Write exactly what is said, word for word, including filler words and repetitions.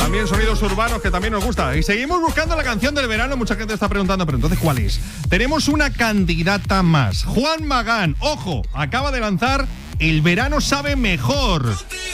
También sonidos urbanos que también nos gusta. Y seguimos buscando la canción del verano. Mucha gente está preguntando, pero entonces, ¿cuál es? Tenemos una candidata más. Juan Magán, ojo, acaba de lanzar El verano sabe mejor.